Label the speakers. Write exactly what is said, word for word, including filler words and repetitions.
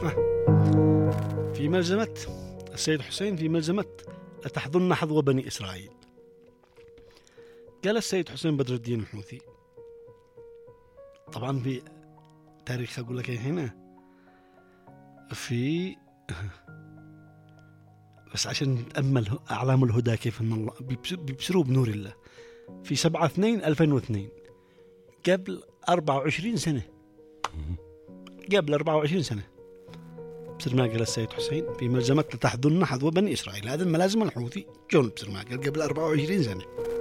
Speaker 1: في ملزمة السيد حسين في ملزمة لتحضن حظو بني إسرائيل. قال السيد حسين بدر الدين الحوثي، طبعا في تاريخ أقول لك هنا في بس عشان نتأمل أعلام الهدى كيف أن الله بيبصروا بنور الله. في سبعة اثنين ألفين واثنين قبل أربعة وعشرين سنة قبل أربعة وعشرين سنة بصير ما قال السيد حسين في ملزمة لتحضن حظو بني إسرائيل. هذا الملازم الحوثي جون بصير ما قال قبل أربعة وعشرين سنة.